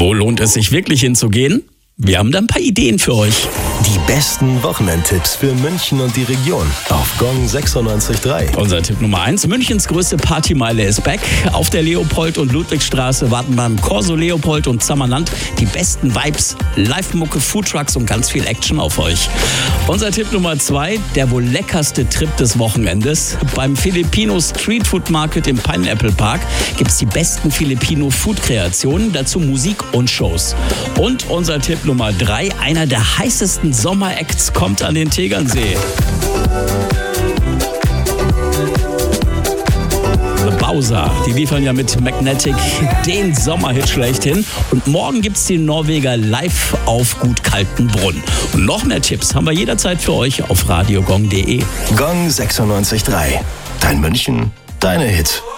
Wo lohnt es sich wirklich hinzugehen? Wir haben da ein paar Ideen für euch. Die besten Wochenendtipps für München und die Region auf Gong 96.3. Unser Tipp Nummer 1. Münchens größte Partymeile ist back. Auf der Leopold- und Ludwigstraße warten beim Corso Leopold und Zammerland die besten Vibes, Live-Mucke, Foodtrucks und ganz viel Action auf euch. Unser Tipp Nummer 2. Der wohl leckerste Trip des Wochenendes. Beim Filipino Street Food Market im Pineapple Park gibt es die besten Filipino-Food-Kreationen, dazu Musik und Shows. Und unser Tipp Nummer 3. Einer der heißesten Sommeracts kommt an den Tegernsee. The Bowser, die liefern ja mit Magnetic den Sommerhit schlechthin. Und morgen gibt's die Norweger live auf Gut Kaltenbrunn. Und noch mehr Tipps haben wir jederzeit für euch auf radiogong.de. Gong 96.3. Dein München, deine Hit.